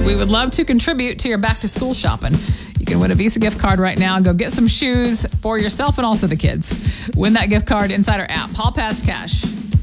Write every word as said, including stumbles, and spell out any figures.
We would love to contribute to your back-to-school shopping. You can win a Visa gift card right now. Go get some shoes for yourself and also the kids. Win that gift card inside our app, Hall Pass Cash.